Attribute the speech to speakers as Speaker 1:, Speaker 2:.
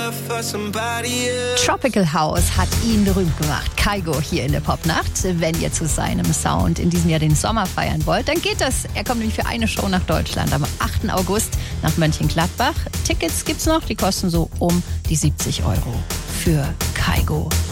Speaker 1: Tropical House hat ihn berühmt gemacht. Kygo hier in der Popnacht. Wenn ihr zu seinem Sound in diesem Jahr den Sommer feiern wollt, dann geht das. Er kommt nämlich für eine Show nach Deutschland am 8. August nach Mönchengladbach. Tickets gibt's noch, die kosten so um die 70 € für Kygo.